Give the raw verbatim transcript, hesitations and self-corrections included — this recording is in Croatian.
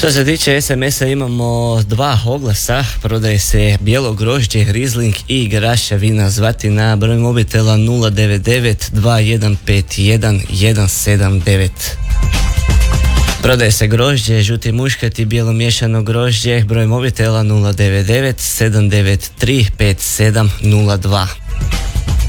Što se tiče es em es-a imamo dva oglasa, prodaje se bijelo grožđe, rizling i grašća vina, zvati na broj mobitela nula devet devet dva jedan pet jedan jedan sedam devet. Prodaje se grožđe, žuti muškat i bijelo miješano grožđe, broj mobitela nula devet devet sedam devet tri pet sedam nula dva.